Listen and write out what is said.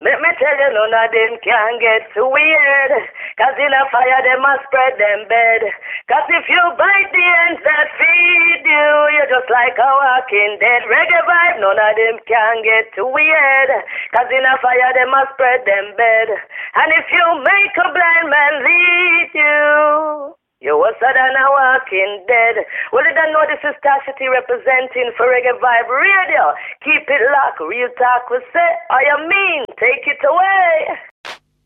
Let me tell you, none of them can get too weird. Cause in a fire, they must spread them bed. Cause if you bite the ends that feed you, you're just like a walking dead. Reggae vibe, none of them can get too weird. Cause in a fire, they must spread them bed. And if you make a blind man lead you, you're worse than a walking dead. Well, you don't know this is Star City representing for Reggae Vibe Radio. Keep it locked, real talk we say. All you mean, take it away.